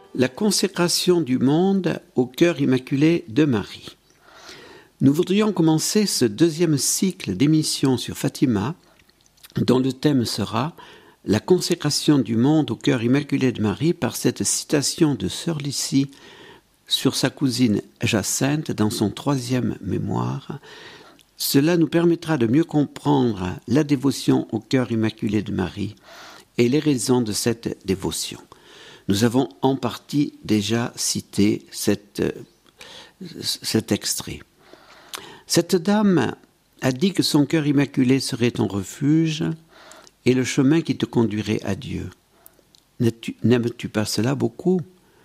La consécration du monde au cœur immaculé de Marie. Nous voudrions commencer ce deuxième cycle d'émissions sur Fatima, dont le thème sera « La consécration du monde au cœur immaculé de Marie » par cette citation de Sœur Lucie sur sa cousine Jacinthe dans son 3e mémoire. Cela nous permettra de mieux comprendre la dévotion au cœur immaculé de Marie et les raisons de cette dévotion. Nous avons en partie déjà cité cet extrait. Cette dame a dit que son cœur immaculé serait ton refuge et le chemin qui te conduirait à Dieu. N'aimes-tu pas cela beaucoup ?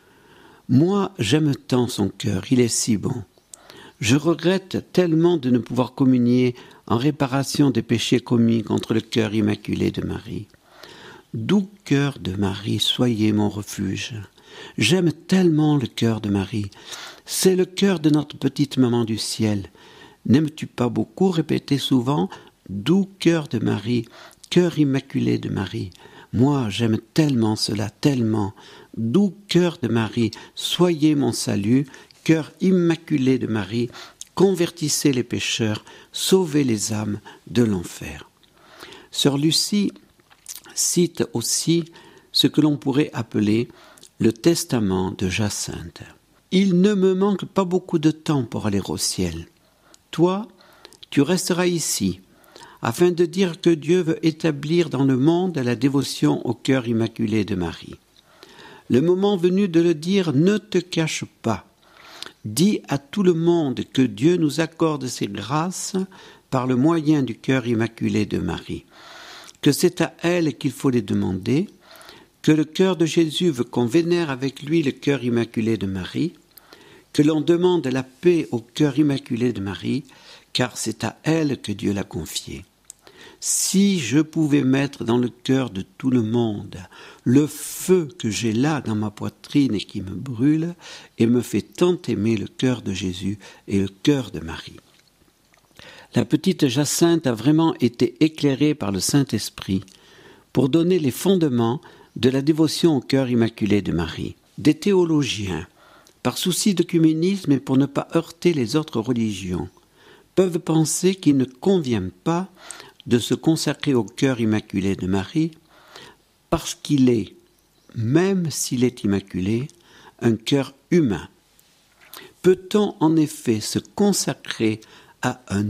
Moi, j'aime tant son cœur, il est si bon. Je regrette tellement de ne pouvoir communier en réparation des péchés commis contre le cœur immaculé de Marie. Doux cœur de Marie, soyez mon refuge. J'aime tellement le cœur de Marie. C'est le cœur de notre petite maman du ciel. N'aimes-tu pas beaucoup répéter souvent « Doux cœur de Marie, cœur immaculé de Marie ». Moi, j'aime tellement cela, tellement. Doux cœur de Marie, soyez mon salut, cœur immaculé de Marie, convertissez les pécheurs, sauvez les âmes de l'enfer. Sœur Lucie cite aussi ce que l'on pourrait appeler le testament de Jacinthe. Il ne me manque pas beaucoup de temps pour aller au ciel. Toi, tu resteras ici, afin de dire que Dieu veut établir dans le monde la dévotion au cœur immaculé de Marie. Le moment venu de le dire, ne te cache pas. Dis à tout le monde que Dieu nous accorde ses grâces par le moyen du cœur immaculé de Marie, que c'est à elle qu'il faut les demander, que le cœur de Jésus veut qu'on vénère avec lui le cœur immaculé de Marie, que l'on demande la paix au cœur immaculé de Marie, car c'est à elle que Dieu l'a confié. Si je pouvais mettre dans le cœur de tout le monde le feu que j'ai là dans ma poitrine et qui me brûle et me fait tant aimer le cœur de Jésus et le cœur de Marie. La petite Jacinthe a vraiment été éclairée par le Saint-Esprit pour donner les fondements de la dévotion au cœur immaculé de Marie. Des théologiens, par souci d'œcuménisme et pour ne pas heurter les autres religions, peuvent penser qu'il ne convient pas de se consacrer au cœur immaculé de Marie parce qu'il est, même s'il est immaculé, un cœur humain. Peut-on en effet se consacrer à un